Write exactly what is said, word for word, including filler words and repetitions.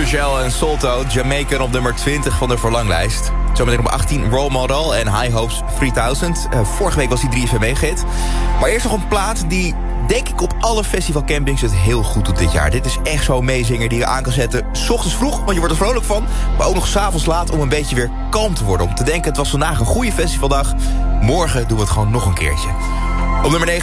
Mugel en Solto, Jamaican op nummer twintig van de verlanglijst. Zometeen op achttien Role Model en High Hopes drieduizend. Uh, vorige week was die drie F M E-hit. Maar eerst nog een plaat die, denk ik, op alle festivalcampings het heel goed doet dit jaar. Dit is echt zo'n meezinger die je aan kan zetten 's ochtends vroeg, want je wordt er vrolijk van. Maar ook nog 's avonds laat om een beetje weer kalm te worden. Om te denken, het was vandaag een goede festivaldag. Morgen doen we het gewoon nog een keertje. Op nummer negen